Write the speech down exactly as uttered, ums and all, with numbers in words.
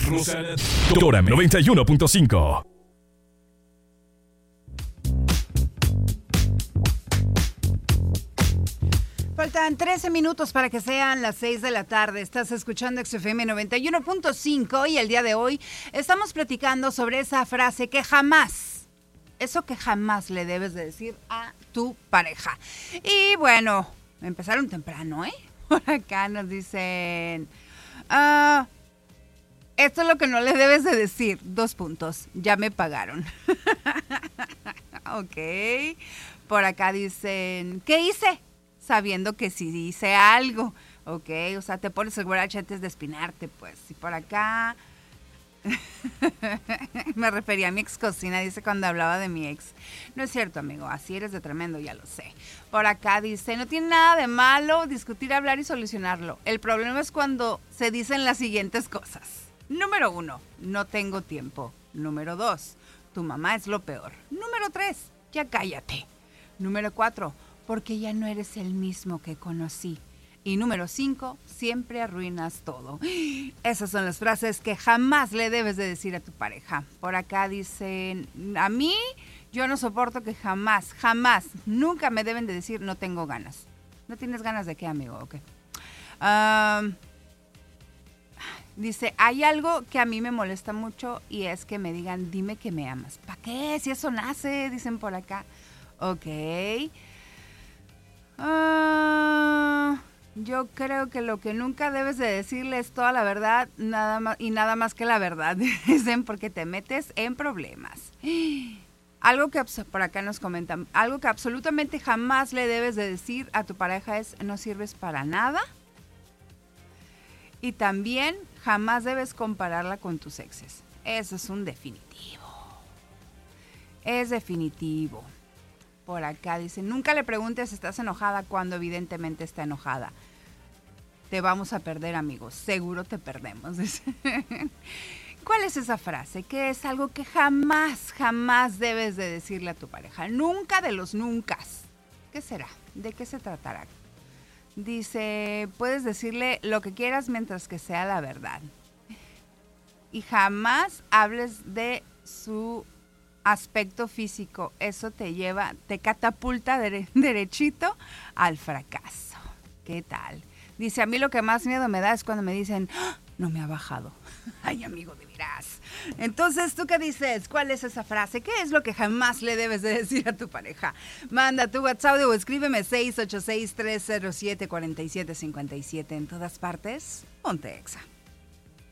Rosana Dórame noventa y uno punto cinco. Faltan trece minutos para que sean las seis de la tarde. Estás escuchando X F M noventa y uno punto cinco y el día de hoy estamos platicando sobre esa frase que jamás, eso que jamás le debes de decir a tu pareja. Y bueno, empezaron temprano, ¿eh? Por acá nos dicen, ah, esto es lo que no le debes de decir. Dos puntos, ya me pagaron. Ok. Por acá dicen, ¿qué hice? Sabiendo que si dice algo, ok, o sea, te pones el guarache antes de espinarte, pues. Y por acá, me refería a mi ex cocina, dice cuando hablaba de mi ex. No es cierto, amigo, así eres de tremendo, ya lo sé. Por acá dice, no tiene nada de malo discutir, hablar y solucionarlo. El problema es cuando se dicen las siguientes cosas. Número uno, no tengo tiempo. Número dos, tu mamá es lo peor. Número tres, ya cállate. Número cuatro, porque ya no eres el mismo que conocí. Y número cinco, siempre arruinas todo. Esas son las frases que jamás le debes de decir a tu pareja. Por acá dicen, a mí, yo no soporto que jamás, jamás, nunca me deben de decir no tengo ganas. ¿No tienes ganas de qué, amigo? Ok. Um, dice, hay algo que a mí me molesta mucho y es que me digan, dime que me amas. ¿Para qué? Si eso nace, dicen por acá. Ok. Uh, yo creo que lo que nunca debes de decirle es toda la verdad nada más, y nada más que la verdad, dicen, porque te metes en problemas. Algo que por acá nos comentan, algo que absolutamente jamás le debes de decir a tu pareja es no sirves para nada. Y también jamás debes compararla con tus exes. Eso es un definitivo. Es definitivo. Por acá dice, nunca le preguntes si estás enojada cuando evidentemente está enojada. Te vamos a perder, amigos. Seguro te perdemos. ¿Cuál es esa frase? Que es algo que jamás, jamás debes de decirle a tu pareja. Nunca de los nuncas. ¿Qué será? ¿De qué se tratará? Dice, puedes decirle lo que quieras mientras que sea la verdad. Y jamás hables de su aspecto físico, eso te lleva, te catapulta dere, derechito al fracaso. ¿Qué tal? Dice, a mí lo que más miedo me da es cuando me dicen, ¡oh, no me ha bajado! Ay, amigo, de veras. Entonces, ¿tú qué dices? ¿Cuál es esa frase? ¿Qué es lo que jamás le debes de decir a tu pareja? Manda tu WhatsApp o escríbeme seis ocho seis, tres cero siete, cuatro siete cinco siete. En todas partes, ponte Exa.